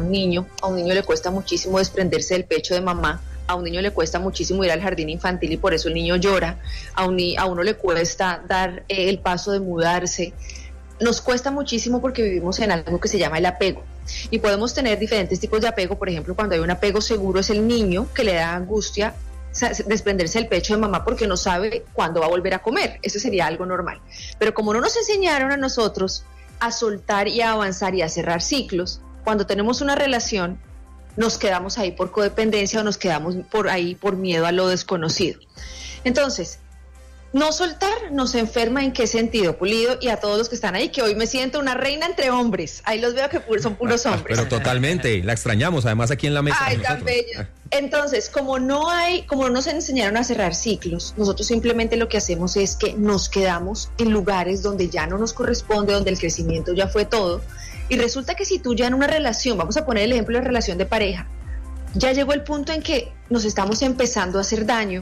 un niño. A un niño le cuesta muchísimo desprenderse del pecho de mamá. A un niño le cuesta muchísimo ir al jardín infantil y por eso el niño llora. A uno le cuesta dar el paso de mudarse. Nos cuesta muchísimo porque vivimos en algo que se llama el apego. Y podemos tener diferentes tipos de apego. Por ejemplo, cuando hay un apego seguro es el niño que le da angustia desprenderse del pecho de mamá porque no sabe cuándo va a volver a comer. Eso sería algo normal. Pero como no nos enseñaron a nosotros a soltar y a avanzar y a cerrar ciclos, cuando tenemos una relación nos quedamos ahí por codependencia o nos quedamos por ahí por miedo a lo desconocido. Entonces, no soltar nos enferma. ¿En qué sentido, Pulido? Y a todos los que están ahí, que hoy me siento una reina entre hombres. Ahí los veo que son puros hombres. Pero totalmente, la extrañamos, además aquí en la mesa. Ay, tan bella. Entonces, como no nos enseñaron a cerrar ciclos, nosotros simplemente lo que hacemos es que nos quedamos en lugares donde ya no nos corresponde, donde el crecimiento ya fue todo. Y resulta que si tú ya en una relación, vamos a poner el ejemplo de relación de pareja, ya llegó el punto en que nos estamos empezando a hacer daño,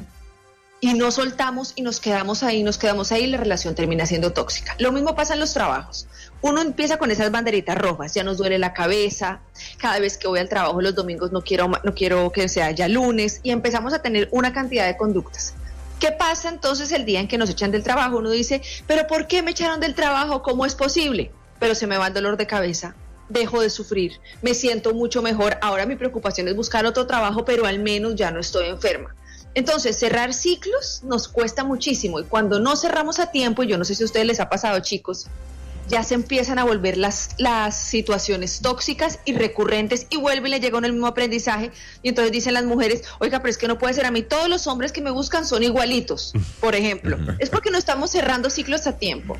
y no soltamos y nos quedamos ahí, y la relación termina siendo tóxica. Lo mismo pasa en los trabajos. Uno empieza con esas banderitas rojas, ya nos duele la cabeza, cada vez que voy al trabajo los domingos no quiero que sea ya lunes, y empezamos a tener una cantidad de conductas. ¿Qué pasa entonces el día en que nos echan del trabajo? Uno dice, ¿pero por qué me echaron del trabajo? ¿Cómo es posible? Pero se me va el dolor de cabeza, dejo de sufrir, me siento mucho mejor, ahora mi preocupación es buscar otro trabajo, pero al menos ya no estoy enferma. Entonces, cerrar ciclos nos cuesta muchísimo, y cuando no cerramos a tiempo, y yo no sé si a ustedes les ha pasado, chicos, ya se empiezan a volver las situaciones tóxicas y recurrentes, y vuelve y le llega el mismo aprendizaje, y entonces dicen las mujeres, oiga, pero es que no puede ser, a mí todos los hombres que me buscan son igualitos, por ejemplo. Es porque no estamos cerrando ciclos a tiempo.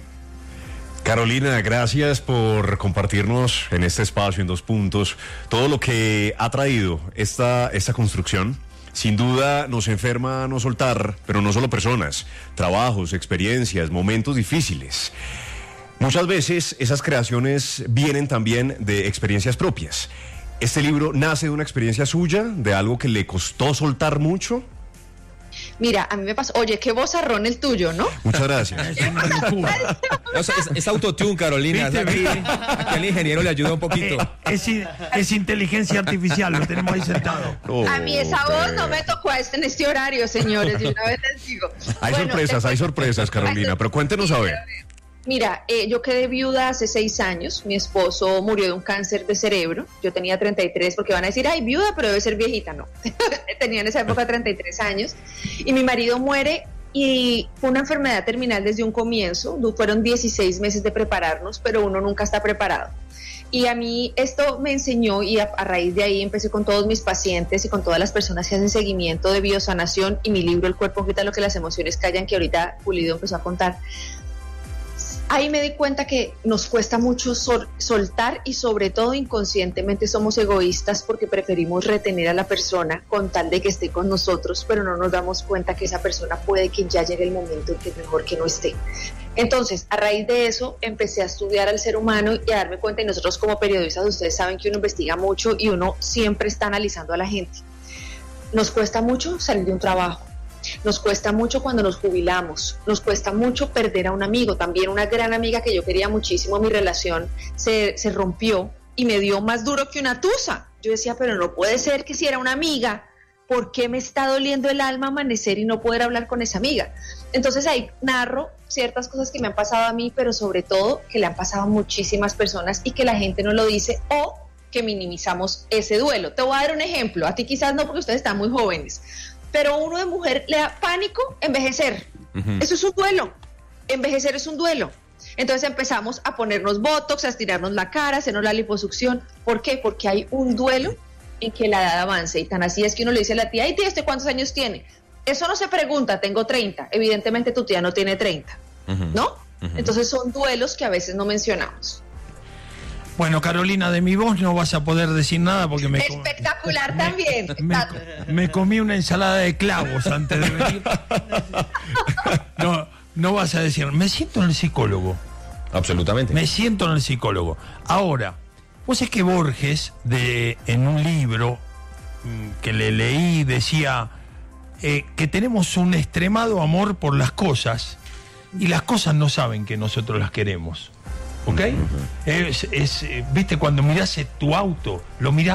Carolina, gracias por compartirnos en este espacio, en 2 puntos, todo lo que ha traído esta construcción. Sin duda nos enferma no soltar, pero no solo personas, trabajos, experiencias, momentos difíciles. Muchas veces esas creaciones vienen también de experiencias propias. ¿Este libro nace de una experiencia suya, de algo que le costó soltar mucho? Mira, a mí me pasó, oye, qué vozarrón el tuyo, ¿no? Muchas gracias. Es autotune, Carolina. Aquí el ingeniero le ayuda un poquito. Es inteligencia artificial, lo tenemos ahí sentado. A mí esa voz no me tocó en este horario, señores, y una vez les digo. Hay sorpresas, Carolina, pero cuéntenos a ver. Mira, yo quedé viuda hace 6 años, mi esposo murió de un cáncer de cerebro, yo tenía 33, porque van a decir, ay, viuda, pero debe ser viejita, no, tenía en esa época 33 años, y mi marido muere, y fue una enfermedad terminal desde un comienzo, fueron 16 meses de prepararnos, pero uno nunca está preparado. Y a mí esto me enseñó, y a raíz de ahí empecé con todos mis pacientes y con todas las personas que hacen seguimiento de biosanación, y mi libro El cuerpo grita lo que las emociones callan, que ahorita Pulido empezó a contar. Ahí me di cuenta que nos cuesta mucho soltar, y sobre todo inconscientemente somos egoístas porque preferimos retener a la persona con tal de que esté con nosotros, pero no nos damos cuenta que esa persona puede que ya llegue el momento en que es mejor que no esté. Entonces, a raíz de eso, empecé a estudiar al ser humano y a darme cuenta, y nosotros como periodistas, ustedes saben que uno investiga mucho y uno siempre está analizando a la gente. Nos cuesta mucho salir de un trabajo. Nos cuesta mucho cuando nos jubilamos, nos cuesta mucho perder a un amigo, también una gran amiga que yo quería muchísimo, mi relación se rompió y me dio más duro que una tusa. Yo decía, pero no puede ser que si era una amiga, ¿por qué me está doliendo el alma amanecer y no poder hablar con esa amiga? Entonces ahí narro ciertas cosas que me han pasado a mí, pero sobre todo que le han pasado a muchísimas personas y que la gente no lo dice, o que minimizamos ese duelo. Te voy a dar un ejemplo, a ti quizás no porque ustedes están muy jóvenes, pero a uno de mujer le da pánico envejecer. Eso es un duelo. Envejecer es un duelo. Entonces empezamos a ponernos botox, a estirarnos la cara, a hacernos la liposucción. ¿Por qué? Porque hay un duelo en que la edad avance. Y tan así es que uno le dice a la tía, ay tía, ¿usted cuántos años tiene? Eso no se pregunta, tengo 30. Evidentemente tu tía no tiene 30, ¿no? Entonces son duelos que a veces no mencionamos. Bueno, Carolina, de mi voz no vas a poder decir nada porque espectacular también. Me comí una ensalada de clavos antes de venir. No vas a decir, me siento en el psicólogo. Absolutamente. Me siento en el psicólogo. Ahora, vos es que Borges, en un libro que le leí, decía que tenemos un extremado amor por las cosas y las cosas no saben que nosotros las queremos. ¿Ok? ¿Viste cuando mirás tu auto, lo mirás